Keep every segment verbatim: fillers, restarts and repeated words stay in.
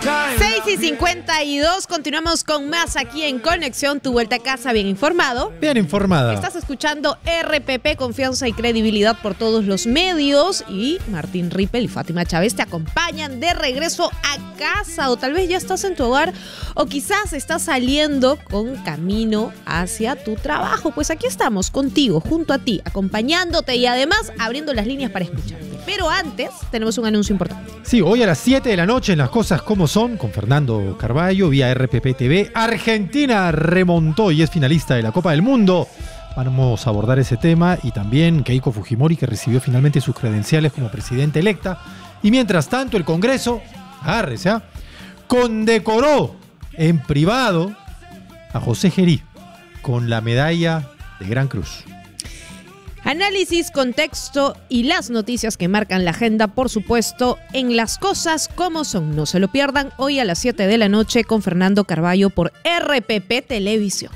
seis y cincuenta y dos, continuamos con más aquí en Conexión, tu vuelta a casa bien informado. Bien informada. Estás escuchando R P P, confianza y credibilidad por todos los medios. Y Martín Rippel y Fátima Chávez te acompañan de regreso a casa. O tal vez ya estás en tu hogar, o quizás estás saliendo con camino hacia tu trabajo. Pues aquí estamos contigo, junto a ti, acompañándote y además abriendo las líneas para escucharte. Pero antes tenemos un anuncio importante. Sí, hoy a las siete de la noche en Las Cosas Como Son, con Fernando Carballo, vía R P P T V, Argentina remontó y es finalista de la Copa del Mundo. Vamos a abordar ese tema y también Keiko Fujimori, que recibió finalmente sus credenciales como presidenta electa. Y mientras tanto, el Congreso, agárrese, ¿eh? condecoró en privado a José Gerí con la medalla de Gran Cruz. Análisis, contexto y las noticias que marcan la agenda, por supuesto, en Las Cosas Como Son. No se lo pierdan hoy a las siete de la noche con Fernando Carballo por R P P Televisión.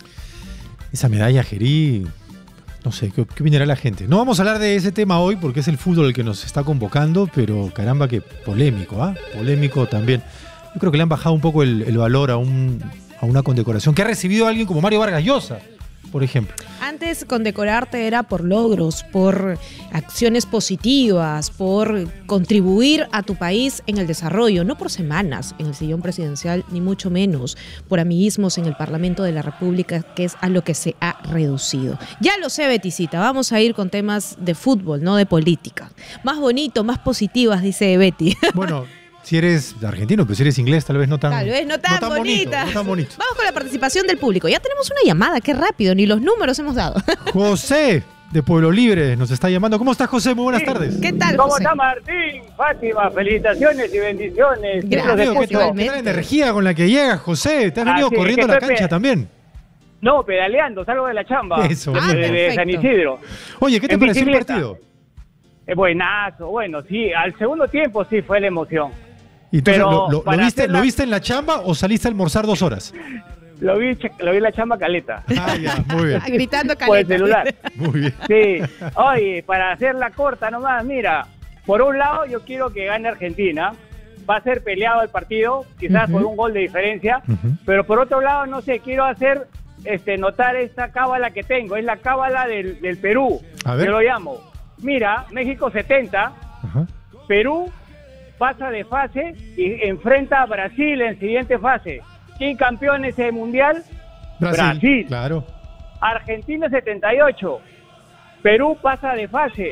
Esa medalla, Gerí, no sé, ¿qué, qué opinará la gente? No vamos a hablar de ese tema hoy porque es el fútbol el que nos está convocando, pero caramba, que polémico, ¿ah? ¿eh? Polémico también. Yo creo que le han bajado un poco el, el valor a, un, a una condecoración que ha recibido alguien como Mario Vargas Llosa, por ejemplo. Antes condecorarte era por logros, por acciones positivas, por contribuir a tu país en el desarrollo, no por semanas en el sillón presidencial, ni mucho menos por amiguismos en el Parlamento de la República, que es a lo que se ha reducido. Ya lo sé, Beticita, vamos a ir con temas de fútbol, no de política. Más bonito, más positivas, dice Betty. Bueno, si eres argentino, pero si eres inglés, tal vez no tan, tal vez no tan, no tan bonita. bonito, no tan bonito. Vamos con la participación del público. Ya tenemos una llamada, qué rápido, ni los números hemos dado. José, de Pueblo Libre, nos está llamando. ¿Cómo estás, José? Muy buenas sí. tardes. ¿Qué tal, ¿Cómo José? está Martín? Fátima, felicitaciones y bendiciones. Gracias, Amigo, ¿qué tal, ¿qué tal la energía con la que llegas, José? ¿Te has venido Ah, sí, corriendo a que la estoy cancha pe- también? No, pedaleando, salgo de la chamba. Eso, Ah, bien. de, de perfecto. San Isidro. Oye, ¿qué te En pareció el bicicleta. partido? Es buenazo, bueno, sí, al segundo tiempo sí fue la emoción. Y entonces, Pero ¿lo, lo- lo para viste, hacerla- ¿lo viste en la chamba o saliste a almorzar dos horas? Lo vi, che- lo vi en la chamba caleta. Ah, ya, muy bien. Gritando Por el caleta. celular. Muy bien. Sí. Oye, para hacerla corta nomás, mira, por un lado yo quiero que gane Argentina. Va a ser peleado el partido, quizás Ujú. por un gol de diferencia. Ujú. Pero por otro lado, no sé, quiero hacer, este, notar esta cábala que tengo. Es la cábala del, del Perú. A ver. Yo lo llamo. Mira, México setenta, Ajá. Perú pasa de fase y enfrenta a Brasil en siguiente fase. ¿Quién campeón ese mundial? Brasil. Claro. Argentina setenta y ocho. Perú pasa de fase.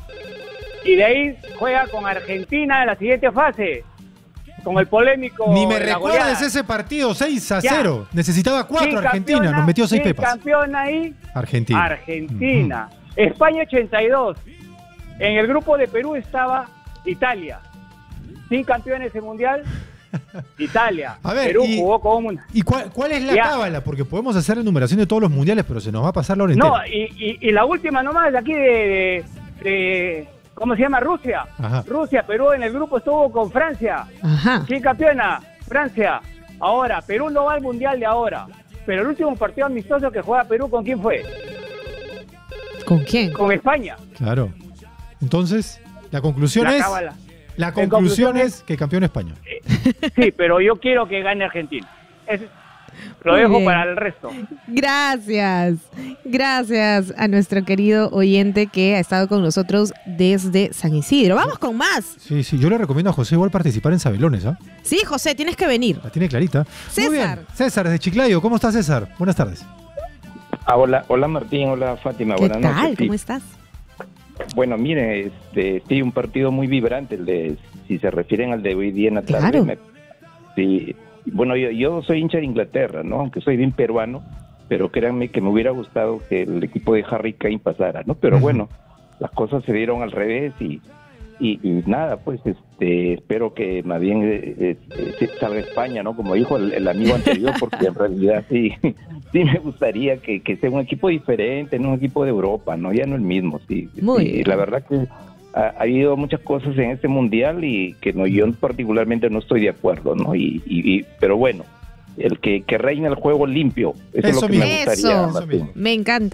Y de ahí juega con Argentina en la siguiente fase. Con el polémico... Ni me la recuerdes goleada. ese partido, seis a Ya. cero. Necesitaba cuatro ¿Quién Argentina, campeona? nos metió seis ¿Quién pepas. campeón ahí? Argentina. Argentina. España ochenta y dos. En el grupo de Perú estaba Italia. ¿Quién campeón ese mundial? Italia. A ver, Perú y- jugó con un... ¿Y cuál, cuál es la Ya. cábala? Porque podemos hacer la enumeración de todos los mundiales, pero se nos va a pasar la hora entera. No, y, y, y la última nomás de aquí de, de, de- ¿cómo se llama? Rusia. Ajá. Rusia, Perú en el grupo estuvo con Francia. Ajá. ¿Quién campeona? Francia. Ahora, Perú no va al mundial de ahora. Pero el último partido amistoso que juega Perú, ¿con quién fue? ¿Con quién? Con España. Claro. Entonces, la conclusión La es... cábala. La En conclusión conclusión es que campeón España. Sí, pero yo quiero que gane Argentina. Es- lo Muy dejo bien. para el resto. Gracias, gracias a nuestro querido oyente que ha estado con nosotros desde San Isidro. Vamos con más. Sí, sí, yo le recomiendo a José igual participar en Sabelones, ¿ah? Sí, José, tienes que venir. La tiene clarita. Muy César. bien. César, desde Chiclayo. ¿Cómo está César? Buenas tardes. Ah, hola, hola Martín, hola Fátima, ¿Qué buenas tal? noches. Sí. ¿Cómo estás? Bueno, mire, este, sí, un partido muy vibrante, el de, si se refieren al de hoy día en la tarde. Claro. me- sí, bueno, yo, yo soy hincha de Inglaterra, ¿no? Aunque soy bien peruano, pero créanme que me hubiera gustado que el equipo de Harry Kane pasara, ¿no? Pero Ujú. bueno, las cosas se dieron al revés y, y, y nada, pues este, espero que más bien eh, eh, eh, salga España, ¿no? Como dijo el, el amigo anterior, porque en realidad sí, sí me gustaría que, que sea un equipo diferente, no un equipo de Europa, ¿no? Ya no el mismo, sí. Muy Y bien. la verdad que ha, ha habido muchas cosas en este mundial y que no, yo particularmente no estoy de acuerdo, ¿no? Y, y, y- pero bueno, el que, que reina el juego limpio, eso, es Eso lo que me mismo. gustaría, Eso. Martín. Me encanta.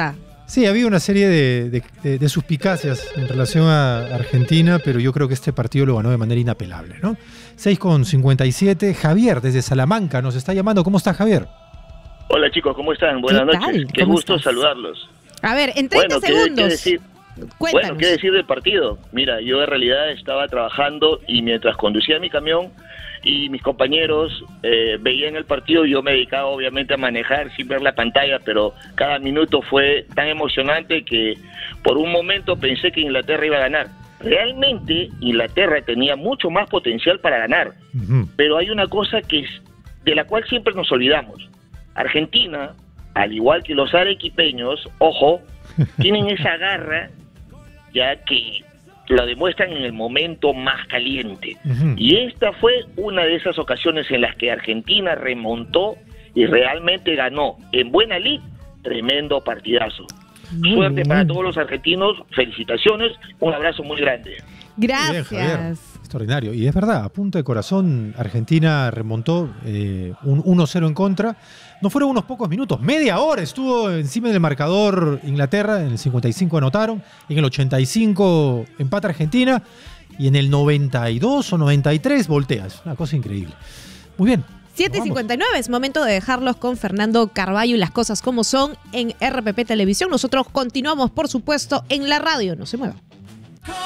Sí, había una serie de, de, de, de suspicacias en relación a Argentina, pero yo creo que este partido lo ganó de manera inapelable, ¿no? seis con cincuenta y siete. Javier, desde Salamanca, nos está llamando. ¿Cómo está, Javier? Hola, chicos, ¿cómo están? Buenas ¿Qué noches. tal? Qué ¿Cómo gusto estás? saludarlos. A ver, en treinta Bueno, ¿qué, segundos. qué decir? Cuéntanos. Bueno, ¿qué decir del partido? Mira, yo en realidad estaba trabajando y mientras conducía mi camión y mis compañeros eh, veían el partido, yo me dedicaba obviamente a manejar sin ver la pantalla, pero cada minuto fue tan emocionante que por un momento pensé que Inglaterra iba a ganar. Realmente Inglaterra tenía mucho más potencial para ganar, uh-huh. pero hay una cosa que es de la cual siempre nos olvidamos. Argentina, al igual que los arequipeños, ojo, tienen esa garra ya que la demuestran en el momento más caliente. Uh-huh. Y esta fue una de esas ocasiones en las que Argentina remontó y realmente ganó. En buena lid, tremendo partidazo. Muy Suerte bien. Para todos los argentinos, felicitaciones, un abrazo muy grande. Gracias. Bien, extraordinario. Y es verdad, a punta de corazón, Argentina remontó eh, un uno cero en contra. No fueron unos pocos minutos, media hora estuvo encima del marcador Inglaterra, en el cincuenta y cinco anotaron, en el ochenta y cinco empata Argentina y en el noventa y dos o noventa y tres voltea. Es una cosa increíble. Muy bien. siete y cincuenta y nueve, es momento de dejarlos con Fernando Carballo y las cosas como son en R P P Televisión. Nosotros continuamos, por supuesto, en la radio. No se muevan.